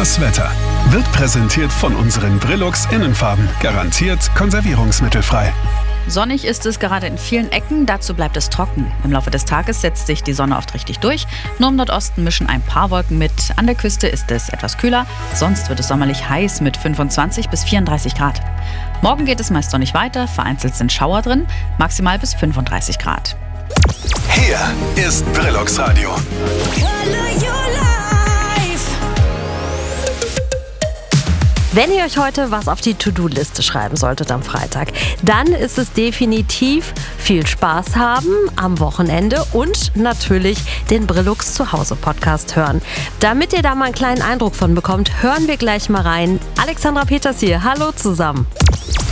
Das Wetter wird präsentiert von unseren Brillux Innenfarben. Garantiert konservierungsmittelfrei. Sonnig ist es gerade in vielen Ecken, dazu bleibt es trocken. Im Laufe des Tages setzt sich die Sonne oft richtig durch. Nur im Nordosten mischen ein paar Wolken mit. An der Küste ist es etwas kühler, sonst wird es sommerlich heiß mit 25 bis 34 Grad. Morgen geht es meist sonnig weiter, vereinzelt sind Schauer drin, maximal bis 35 Grad. Hier ist Brillux Radio. Wenn ihr euch heute was auf die To-Do-Liste schreiben solltet am Freitag, dann ist es definitiv viel Spaß haben am Wochenende und natürlich den Brillux Zuhause Podcast hören. Damit ihr da mal einen kleinen Eindruck von bekommt, hören wir gleich mal rein. Alexandra Peters hier, hallo zusammen.